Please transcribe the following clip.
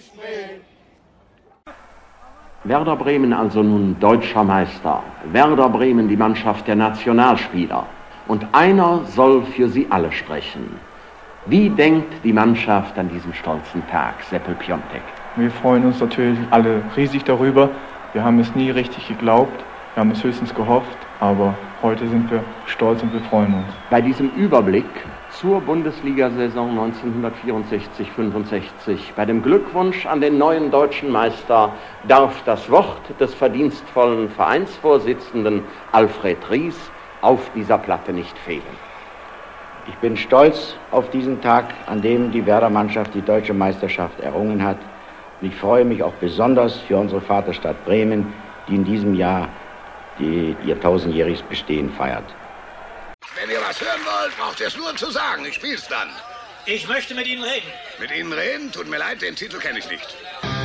ist Bremen. Werder Bremen also nun deutscher Meister. Werder Bremen die Mannschaft der Nationalspieler. Und einer soll für sie alle sprechen. Wie denkt die Mannschaft an diesem stolzen Tag, Seppel Piontek? Wir freuen uns natürlich alle riesig darüber. Wir haben es nie richtig geglaubt, wir haben es höchstens gehofft, aber heute sind wir stolz und wir freuen uns. Bei diesem Überblick zur Bundesliga-Saison 1964-65, bei dem Glückwunsch an den neuen deutschen Meister, darf das Wort des verdienstvollen Vereinsvorsitzenden Alfred Ries auf dieser Platte nicht fehlen. Ich bin stolz auf diesen Tag, an dem die Werder-Mannschaft die deutsche Meisterschaft errungen hat. Und ich freue mich auch besonders für unsere Vaterstadt Bremen, die in diesem Jahr ihr 1000-jähriges Bestehen feiert. Wenn ihr was hören wollt, braucht ihr es nur zu sagen. Ich spiel's dann. Ich möchte mit Ihnen reden. Mit Ihnen reden? Tut mir leid, den Titel kenne ich nicht.